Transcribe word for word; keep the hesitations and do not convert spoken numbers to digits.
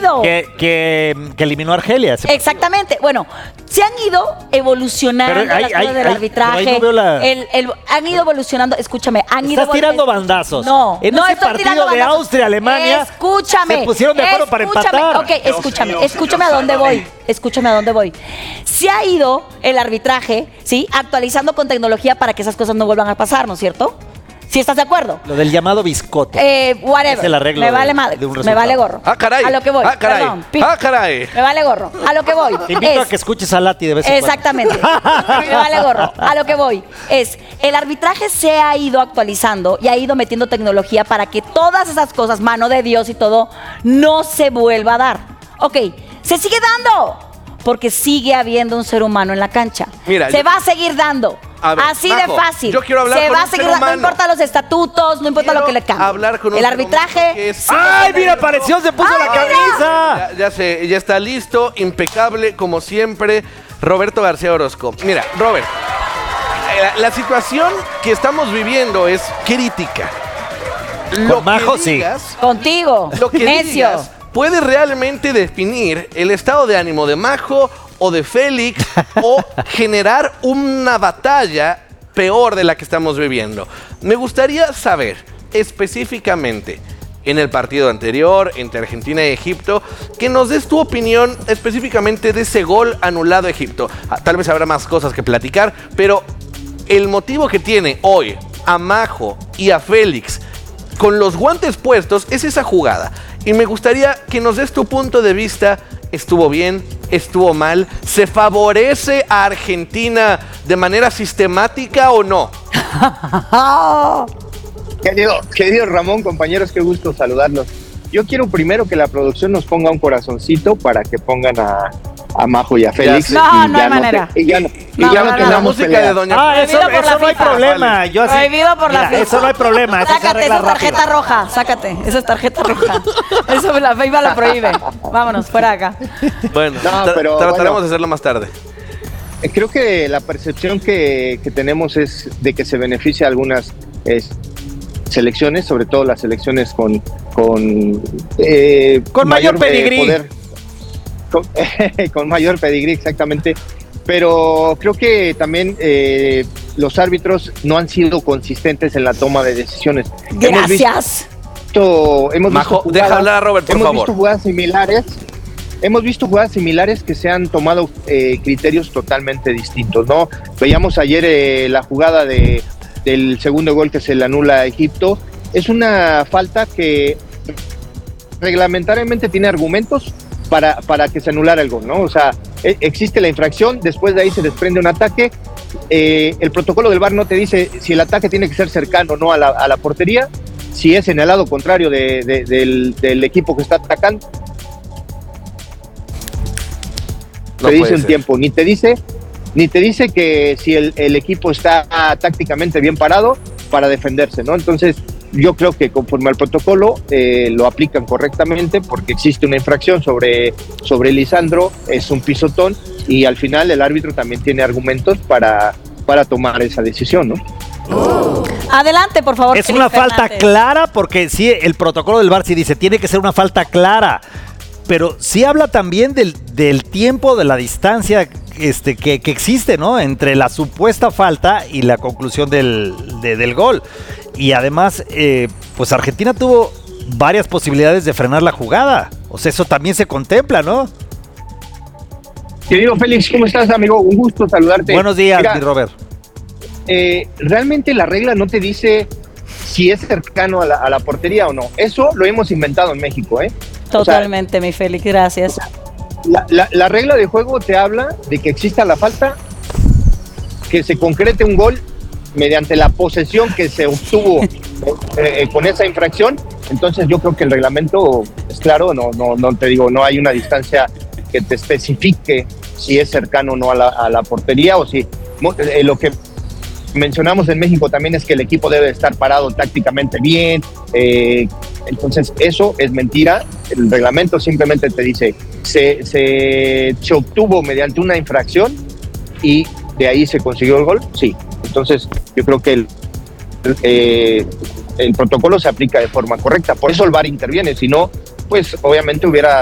ido. Que, que, que eliminó a Argelia. Exactamente. Bueno, se han ido evolucionando Pero hay- las cosas hay- del hay- arbitraje. pero ahí no veo la- el, el, han ido evolucionando. Escúchame, han ido. Estás tirando bandazos. No, en no ese estoy partido tirando de bandazos. Austria-Alemania Escúchame. se pusieron de acuerdo para escúchame, empatar. Ok, escúchame, Dios mío, escúchame a señor, dónde sálvame. voy. Escúchame a dónde voy. Se ha ido el arbitraje, ¿sí? Actualizando con tecnología para que esas cosas no vuelvan a pasar, ¿no es cierto? ¿Sí estás de acuerdo? Lo del llamado biscote. Eh, whatever. Es el arreglo me de- vale madre. de un Me resultado. vale gorro. Ah, caray. A lo que voy. Ah, caray. Perdón, pi- Ah, caray. Me vale gorro. A lo que voy. Te invito es- a que escuches a Lati de vez en cuando. Exactamente. Me vale gorro. A lo que voy es, el arbitraje se ha ido actualizando y ha ido metiendo tecnología para que todas esas cosas, mano de Dios y todo, no se vuelva a dar. Ok, se sigue dando, porque sigue habiendo un ser humano en la cancha. Mira, se yo- va a seguir dando. A ver, Así Majo, de fácil. yo quiero hablar se con va un a seguir ser dando, no humano. importa los estatutos, no importa Quiero lo que le cambie. hablar con un el ser arbitraje. humano que es- ¡Ay, mira, apareció! ¡Se puso ¡Ay, la mira! camisa! Ya, ya sé, ya está listo, impecable, como siempre, Roberto García Orozco. Mira, Robert, eh, la, la situación que estamos viviendo es crítica. Lo Con Majo, que sí. digas, Contigo. Lo que Necio. digas puede realmente definir el estado de ánimo de Majo o de Félix o generar una batalla peor de la que estamos viviendo. Me gustaría saber específicamente en el partido anterior entre Argentina y Egipto, que nos des tu opinión específicamente de ese gol anulado a Egipto. Ah, Tal vez habrá más cosas que platicar, pero el motivo que tiene hoy a Majo y a Félix con los guantes puestos es esa jugada. Y me gustaría que nos des tu punto de vista. ¿Estuvo bien? ¿Estuvo mal? ¿Se favorece a Argentina de manera sistemática o no? Querido, querido Ramón, compañeros, qué gusto saludarlos. Yo quiero primero que la producción nos ponga un corazoncito para que pongan a, a Majo y a Félix. sé. No, y no ya hay manera. te- y ya no, y No, ya no, no no, tengamos La música pelea. de Doña Ah, eso, Prohibido por eso la no hay FIFA. problema. Yo así- Prohibido por la Mira, FIFA. eso no hay problema. Eso se Sácate, arregla esa es tarjeta rápido. roja, sácate, esa es tarjeta roja. Eso la FIFA lo prohíbe. Vámonos, fuera acá. Bueno, No, tra- pero trataremos bueno. de hacerlo más tarde. Eh, Creo que la percepción que, que tenemos es de que se beneficia a algunas es, selecciones, sobre todo las selecciones con con, eh, Con mayor eh, pedigrí. poder. Con, con mayor pedigrí, exactamente. Pero creo que también eh, los árbitros no han sido consistentes en la toma de decisiones. Hemos Gracias. visto, hemos Majo, visto deja jugadas- hablar a Robert, por hemos favor. visto jugadas similares. Hemos visto jugadas similares que se han tomado eh, criterios totalmente distintos, ¿no? Veíamos ayer eh, la jugada de, del segundo gol que se le anula a Egipto. Es una falta que reglamentariamente tiene argumentos para, para que se anulara el gol, ¿no? O sea, e- existe la infracción, después de ahí se desprende un ataque. Eh, el protocolo del V A R no te dice si el ataque tiene que ser cercano o no a la, a la portería, si es en el lado contrario de, de- del, del equipo que está atacando. No te puede dice un ser. tiempo, ni te dice, ni te dice que si el, el equipo está tácticamente bien parado para defenderse, ¿no? Entonces, yo creo que conforme al protocolo eh, lo aplican correctamente porque existe una infracción sobre, sobre Lisandro, es un pisotón y al final el árbitro también tiene argumentos para, para tomar esa decisión, ¿no? Adelante, por favor. Es Félix una falta Fernández. clara porque sí, el protocolo del V A R sí dice, tiene que ser una falta clara. Pero sí habla también del, del tiempo, de la distancia este, que, que existe, ¿no? Entre la supuesta falta y la conclusión del, de- del gol. Y además, eh, pues Argentina tuvo varias posibilidades de frenar la jugada. O sea, eso también se contempla, ¿no? Querido Félix, ¿cómo estás, amigo? Un gusto saludarte. Buenos días, Mira, mi Robert. eh, realmente la regla no te dice si es cercano a la, a la portería o no. Eso lo hemos inventado en México, ¿eh? Totalmente, mi Félix, gracias. La, la- la regla de juego te habla de que exista la falta, que se concrete un gol mediante la posesión que se obtuvo eh, eh, con esa infracción. Entonces yo creo que el reglamento es claro, no, no, no te digo, no hay una distancia que te especifique si es cercano o no a la, a la portería o si mo- eh, lo que mencionamos en México también es que el equipo debe estar parado tácticamente bien. eh, entonces eso es mentira. El reglamento simplemente te dice se, se, se obtuvo mediante una infracción y de ahí se consiguió el gol, sí. Entonces yo creo que el, eh, el protocolo se aplica de forma correcta. Por eso el V A R interviene, si no, pues obviamente hubiera